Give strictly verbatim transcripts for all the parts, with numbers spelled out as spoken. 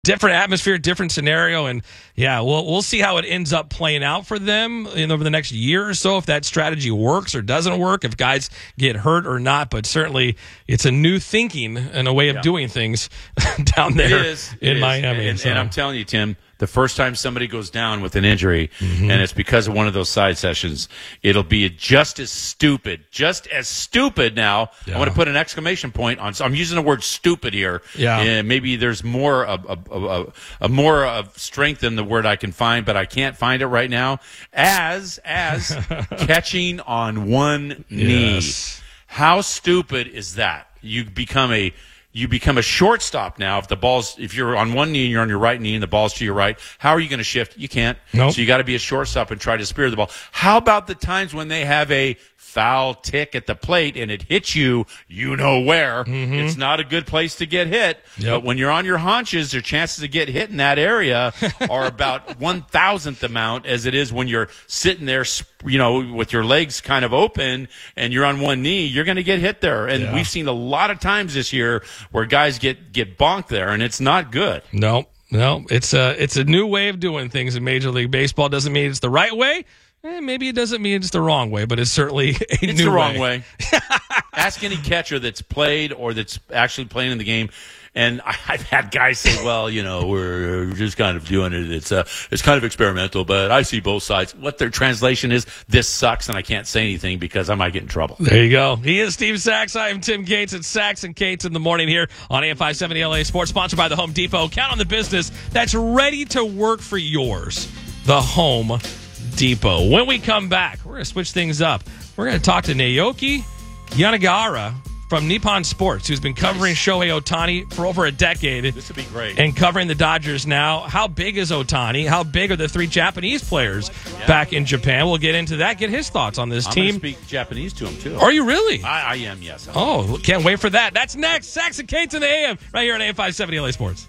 different atmosphere, different scenario, and yeah, we'll we'll see how it ends up playing out for them in over the next year or so, if that strategy works or doesn't work, if guys get hurt or not. But certainly, it's a new thinking and a way of yeah. doing things down there it is, in it Miami. And, so. and I'm telling you, Tim, the first time somebody goes down with an injury, mm-hmm. and it's because of one of those side sessions, it'll be just as stupid, just as stupid now. Yeah. I want to put an exclamation point on. So I'm using the word stupid here. Yeah. And maybe there's more of a, a, a, a more of strength in the word I can find, but I can't find it right now. As as catching on one knee. Yes. How stupid is that? You become a You become a shortstop now. If the ball's, if you're on one knee and you're on your right knee and the ball's to your right, how are you going to shift? You can't. Nope. So you got to be a shortstop and try to spear the ball. How about the times when they have a foul tick at the plate and it hits you, you know where? Mm-hmm. It's not a good place to get hit. Yep. But when you're on your haunches, your chances to get hit in that area are about one thousandth amount as it is when you're sitting there, you know, with your legs kind of open and you're on one knee. You're going to get hit there. And yeah. we've seen a lot of times this year where guys get, get bonked there, and it's not good. No, no. It's a, it's a new way of doing things in Major League Baseball. Doesn't mean it's the right way. Eh, maybe it doesn't mean it's the wrong way, but it's certainly a it's new way. It's the wrong way. Ask any catcher that's played or that's actually playing in the game. And I've had guys say, well, you know, we're just kind of doing it. It's uh, it's kind of experimental, but I see both sides. What their translation is, this sucks, and I can't say anything because I might get in trouble. There you go. He is Steve Sachs. I am Tim Cates. It's Sachs and Cates in the morning here on A M five seventy L A Sports, sponsored by the Home Depot. Count on the business that's ready to work for yours. The Home Depot. When we come back, we're going to switch things up. We're going to talk to Naoki Yanagihara from Nippon Sports, who's been covering Shohei Ohtani for over a decade. This would be great. And covering the Dodgers now. How big is Ohtani? How big are the three Japanese players yeah. back in Japan? We'll get into that, get his thoughts on this I'm team. I'm going to speak Japanese to him, too. Are you really? I, I am, yes. Oh, can't wait for that. That's next. Sax and Cates in the A M, right here on A M five seventy L A Sports.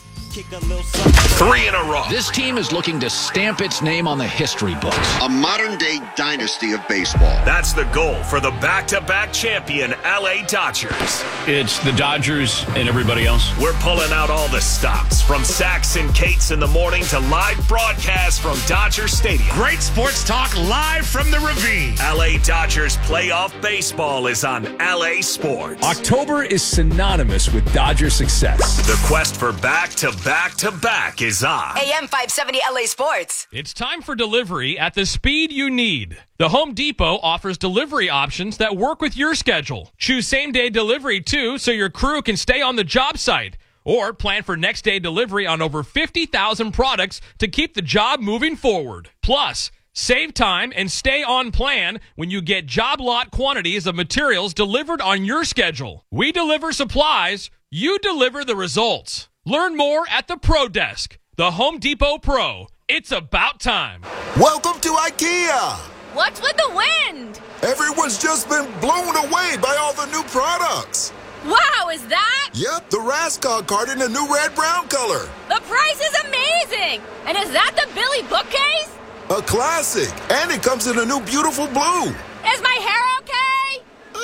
Three in a row. This team is looking to stamp its name on the history books. A modern-day dynasty of baseball. That's the goal for the back-to-back champion L A Dodgers. It's the Dodgers and everybody else. We're pulling out all the stops, from Sachs and Cates in the morning to live broadcast from Dodger Stadium. Great sports talk live from the Ravine. L A Dodgers playoff baseball is on L A Sports. October is synonymous with Dodger success. The quest for back-to-back Back-to-back is on. A M five seventy L A Sports. It's time for delivery at the speed you need. The Home Depot offers delivery options that work with your schedule. Choose same-day delivery, too, so your crew can stay on the job site. Or plan for next-day delivery on over fifty thousand products to keep the job moving forward. Plus, save time and stay on plan when you get job lot quantities of materials delivered on your schedule. We deliver supplies, you deliver the results. Learn more at the Pro Desk, the Home Depot Pro. It's about time. Welcome to IKEA. What's with the wind? Everyone's just been blown away by all the new products. Wow, is that? Yep, the Raskog card in a new red-brown color. The price is amazing. And is that the Billy bookcase? A classic. And it comes in a new beautiful blue. Is my hair okay?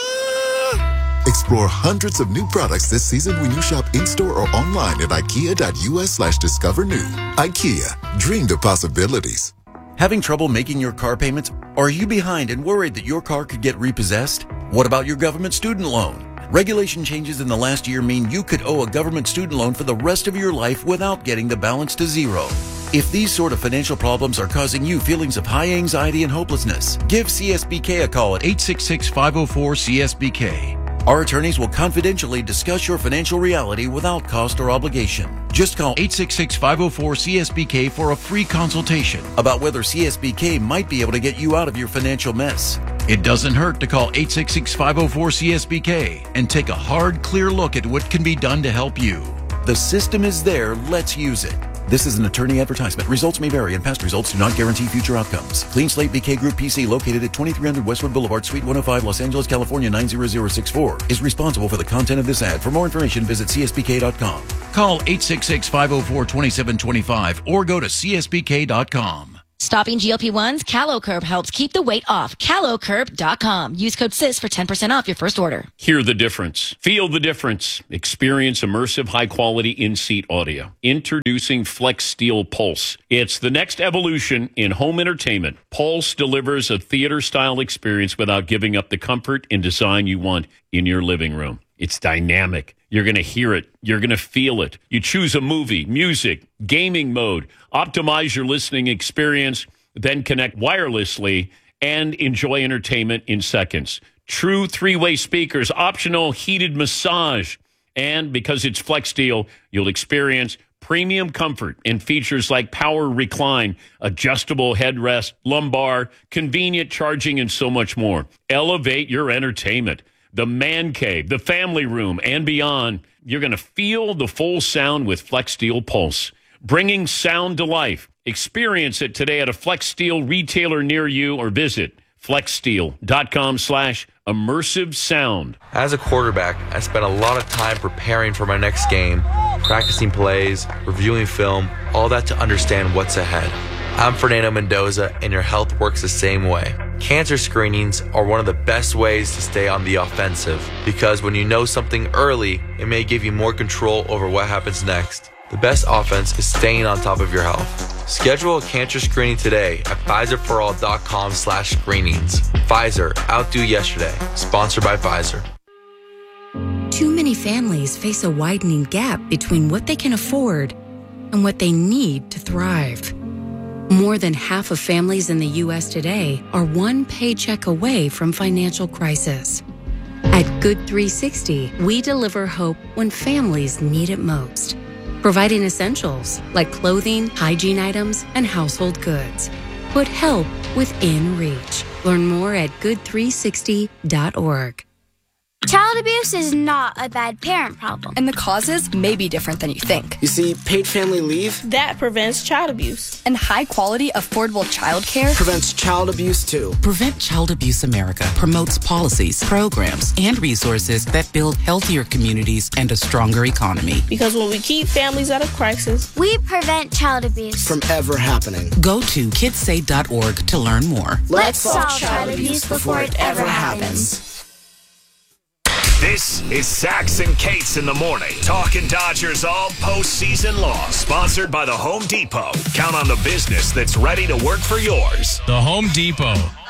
Uh... Explore hundreds of new products this season when you shop in-store or online at ikea.us slash discover new. IKEA, dream the possibilities. Having trouble making your car payments? Or are you behind and worried that your car could get repossessed? What about your government student loan? Regulation changes in the last year mean you could owe a government student loan for the rest of your life without getting the balance to zero. If these sort of financial problems are causing you feelings of high anxiety and hopelessness, give C S B K a call at eight six six, five zero four, C S B K. Our attorneys will confidentially discuss your financial reality without cost or obligation. Just call eight six six, five zero four, C S B K for a free consultation about whether C S B K might be able to get you out of your financial mess. It doesn't hurt to call eight six six, five zero four, C S B K and take a hard, clear look at what can be done to help you. The system is there. Let's use it. This is an attorney advertisement. Results may vary, and past results do not guarantee future outcomes. Clean Slate B K Group P C, located at twenty-three hundred Westwood Boulevard, Suite one oh five, Los Angeles, California, nine zero zero six four, is responsible for the content of this ad. For more information, visit C S B K dot com. Call eight six six, five zero four, two seven two five or go to C S B K dot com. Stopping G L P ones? CaloCurb helps keep the weight off. Calo Curb dot com. Use code S I S for ten percent off your first order. Hear the difference. Feel the difference. Experience immersive, high-quality in-seat audio. Introducing Flex Steel Pulse. It's the next evolution in home entertainment. Pulse delivers a theater-style experience without giving up the comfort and design you want in your living room. It's dynamic. You're going to hear it. You're going to feel it. You choose a movie, music, gaming mode. Optimize your listening experience, then connect wirelessly and enjoy entertainment in seconds. True three-way speakers, optional heated massage. And because it's Flex Steel, you'll experience premium comfort and features like power recline, adjustable headrest, lumbar, convenient charging, and so much more. Elevate your entertainment. The man cave, the family room, and beyond. You're going to feel the full sound with Flex Steel Pulse. Bringing sound to life. Experience it today at a Flex Steel retailer near you or visit flexsteel.com slash immersive sound. As a quarterback, I spent a lot of time preparing for my next game, practicing plays, reviewing film, all that to understand what's ahead. I'm Fernando Mendoza, and your health works the same way. Cancer screenings are one of the best ways to stay on the offensive, because when you know something early, it may give you more control over what happens next. The best offense is staying on top of your health. Schedule a cancer screening today at Pfizerforall.com slash screenings. Pfizer, outdo yesterday. Sponsored by Pfizer. Too many families face a widening gap between what they can afford and what they need to thrive. More than half of families in the U S today are one paycheck away from financial crisis. At Good three sixty, we deliver hope when families need it most, providing essentials like clothing, hygiene items, and household goods. Put help within reach. Learn more at good three sixty dot org. Child abuse is not a bad parent problem. And the causes may be different than you think. You see, paid family leave that prevents child abuse. And high-quality, affordable child care prevents child abuse, too. Prevent Child Abuse America promotes policies, programs, and resources that build healthier communities and a stronger economy. Because when we keep families out of crisis, we prevent child abuse from ever happening. Go to kids say dot org to learn more. Let's solve child abuse before it ever happens. This is Sax and Cates in the morning. Talking Dodgers all postseason long. Sponsored by the Home Depot. Count on the business that's ready to work for yours. The Home Depot.